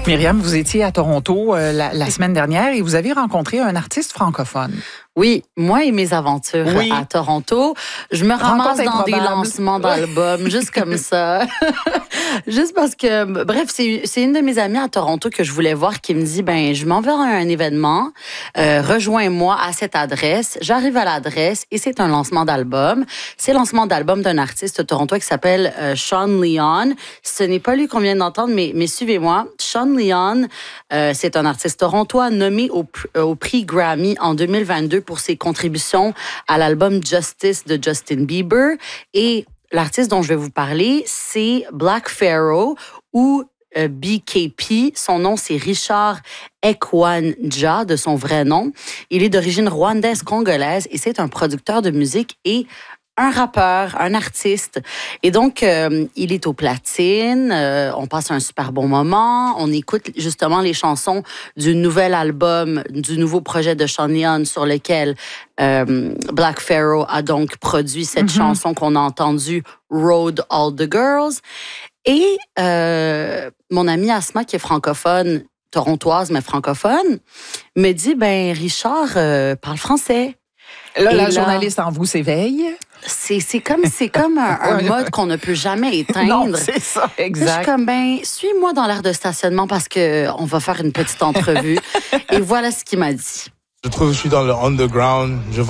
Myriam, vous étiez à Toronto la semaine dernière et vous avez rencontré un artiste francophone. Oui, moi et mes aventures à Toronto, je me ramasse dans des lancements d'albums, juste comme ça. Juste parce que, bref, c'est une de mes amies à Toronto que je voulais voir qui me dit, je m'en vais à un événement, rejoins-moi à cette adresse. J'arrive à l'adresse et c'est un lancement d'album. C'est le lancement d'album d'un artiste torontois qui s'appelle Sean Leon. Ce n'est pas lui qu'on vient d'entendre, mais suivez-moi. Sean Leon, c'est un artiste torontois nommé au prix Grammy en 2022 pour ses contributions à l'album Justice de Justin Bieber. Et l'artiste dont je vais vous parler, c'est Black Pharaoh ou BKP. Son nom, c'est Richard Ekwanja, de son vrai nom. Il est d'origine rwandaise-congolaise et c'est un producteur de musique et un rappeur, un artiste. Et donc, il est aux platines. On passe un super bon moment. On écoute justement les chansons du nouvel album, du nouveau projet de Sean Leon sur lequel Black Pharaoh a donc produit cette chanson qu'on a entendue, Road All the Girls. Et mon amie Asma, qui est francophone, torontoise, mais francophone, me dit, Richard parle français. La journaliste en vous s'éveille. C'est comme un mode qu'on ne peut jamais éteindre. Non, c'est ça, exact. Je suis comme, suis-moi dans l'aire de stationnement parce qu'on va faire une petite entrevue. Et voilà ce qu'il m'a dit. Je trouve que je suis dans le underground.